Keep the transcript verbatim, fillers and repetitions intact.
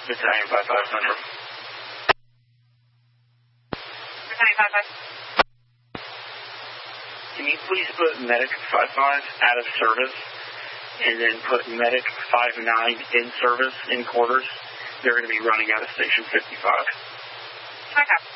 Battalion five five Central. Battalion five five. Can you please put Medic five five out of service and then put Medic five nine in service in quarters? They're going to be running out of Station fifty-five. Okay.